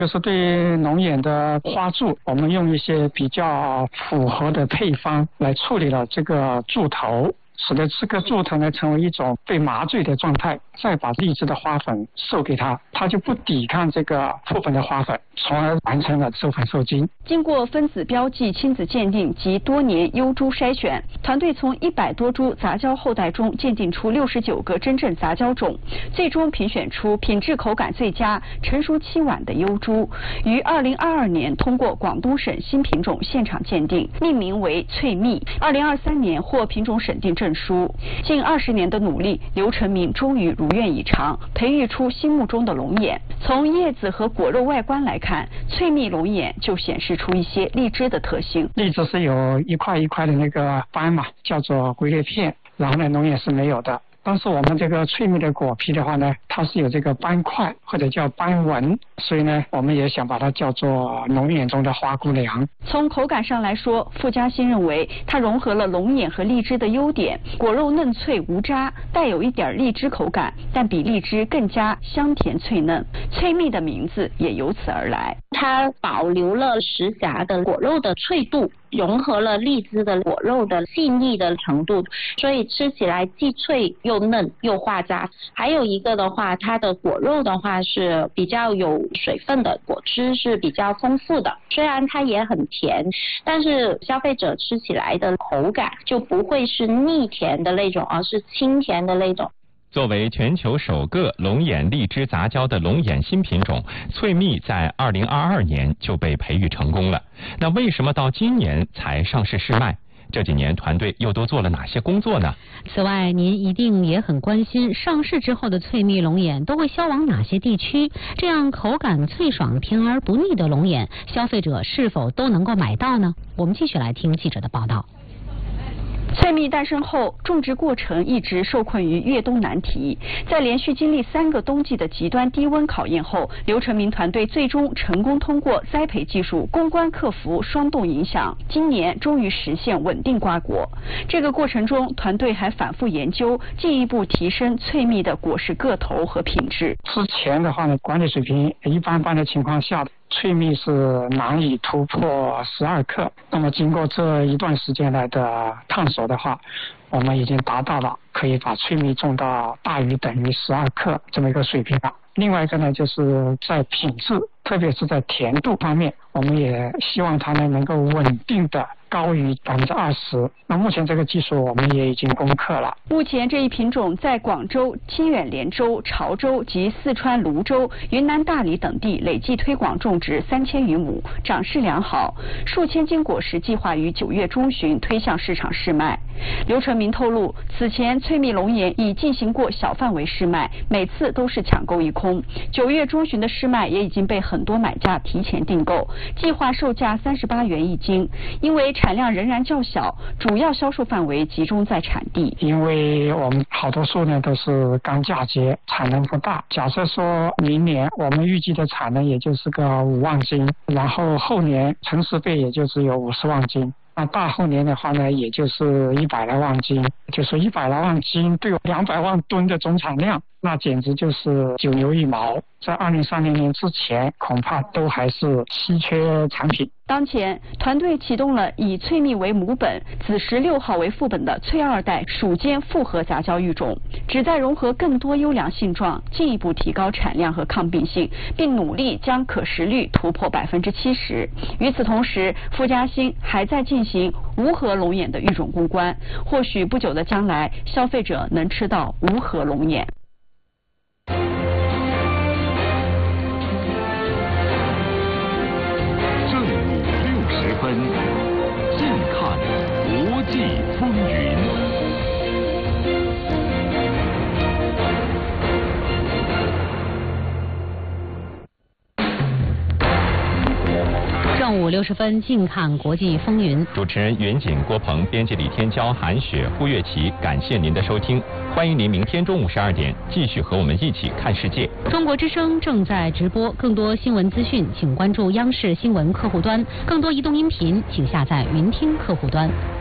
就是对龙眼的花柱，我们用一些比较符合的配方来处理了这个柱头，使得这个柱头呢成为一种被麻醉的状态，再把荔枝的花粉授给它，它就不抵抗这个授粉的花粉，从而完成了授粉受精。 经过分子标记、亲子鉴定及多年优株筛选，团队从100多株杂交后代中鉴定出69个真正杂交种，最终评选出品质口感最佳、成熟期晚的优株，于2022年通过广东省新品种现场鉴定，命名为翠蜜。2023年获品种审定证书。近20年的努力，刘成明终于如愿以偿，培育出心目中的龙眼。从叶子和果肉外观来看，翠蜜龙眼就显示出一些荔枝的特性。 荔枝是有一块一块的那个斑嘛，叫做龟裂片，然后呢，龙眼是没有的。但是我们这个翠蜜的果皮的话呢，它是有这个斑块或者叫斑纹，所以呢，我们也想把它叫做龙眼中的花姑娘。 从口感上来说，傅家欣认为它融合了龙眼和荔枝的优点，果肉嫩脆无渣，带有一点荔枝口感，但比荔枝更加香甜脆嫩。翠蜜的名字也由此而来。 它保留了实荚的果肉的脆度，融合了荔枝的果肉的细腻的程度，所以吃起来既脆又嫩又化渣。还有一个的话，它的果肉的话是比较有水分的，果汁是比较丰富的。虽然它也很甜，但是消费者吃起来的口感就不会是腻甜的那种，而是清甜的那种。 作为全球首个龙眼荔枝杂交的龙眼新品种，翠蜜在2022年就被培育成功了。那为什么到今年才上市试卖？这几年团队又都做了哪些工作呢？ 此外，您一定也很关心上市之后的翠蜜龙眼都会销往哪些地区？这样口感脆爽、甜而不腻的龙眼，消费者是否都能够买到呢？我们继续来听记者的报道。 翠蜜诞生后，种植过程一直受困于越冬难题。在连续经历3个冬季的极端低温考验后，刘成明团队最终成功通过栽培技术攻关克服霜冻影响，今年终于实现稳定瓜果。这个过程中，团队还反复研究，进一步提升翠蜜的果实个头和品质。 之前的话呢，管理水平一般般的情况下，翠蜜是难以突破12克。那么经过这一段时间来的探索的话，我们已经达到了可以把翠蜜种到大于等于12克这么一个水平了。另外一个呢，就是在品质，特别是在甜度方面，我们也希望它呢能够稳定的高于20%。那目前这个技术我们也已经攻克了。 目前这一品种在广州、清远连州、潮州及四川泸州、云南大理等地累计推广种植3000余亩，长势良好。数千斤果实计划于9月中旬推向市场试卖。刘成明透露，此前翠蜜龙眼已进行过小范围试卖，每次都是抢购一空。9月中旬的试卖也已经被很多买家提前订购，计划售价38元一斤。因为产量仍然较小，主要销售范围集中在产地。 因为我们好多树呢都是刚嫁接，产能不大。假设说明年我们预计的产能也就是个5万斤，然后后年成熟倍也就只有50万斤。那大后年的话呢，也就是100来万斤，就说100来万斤对200万吨的总产量，那简直就是九牛一毛。在2030年之前，恐怕都还是稀缺产品。 当前，团队启动了以翠蜜为母本、子实6号为副本的翠2代属间复合杂交育种，旨在融合更多优良性状，进一步提高产量和抗病性，并努力将可食率突破70%。与此同时，傅家欣还在进行无核龙眼的育种攻关，或许不久的将来，消费者能吃到无核龙眼。 近看国际风云。 正午60分，近看国际风云。 主持人袁锦、郭鹏，编辑李天骄、韩雪、胡月琪，感谢您的收听。欢迎您明天中午12点继续和我们一起看世界。 中国之声正在直播，更多新闻资讯，请关注央视新闻客户端；更多移动音频，请下载云听客户端。